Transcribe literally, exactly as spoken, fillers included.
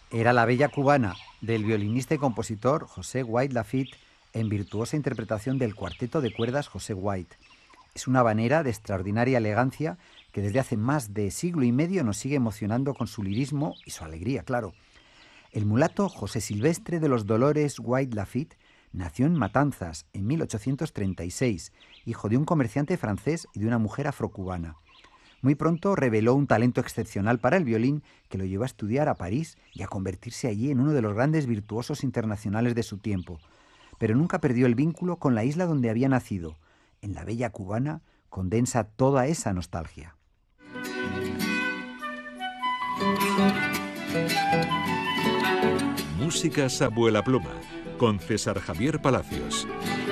Era la bella cubana del violinista y compositor José White Lafitte en virtuosa interpretación del cuarteto de cuerdas José White. Es una habanera de extraordinaria elegancia que desde hace más de siglo y medio nos sigue emocionando con su lirismo y su alegría, claro. El mulato José Silvestre de los Dolores White Lafitte nació en Matanzas en mil ochocientos treinta y seis, hijo de un comerciante francés y de una mujer afrocubana. Muy pronto reveló un talento excepcional para el violín que lo llevó a estudiar a París y a convertirse allí en uno de los grandes virtuosos internacionales de su tiempo. Pero nunca perdió el vínculo con la isla donde había nacido. En la bella cubana condensa toda esa nostalgia. Músicas Abuela Pluma, con César Javier Palacios.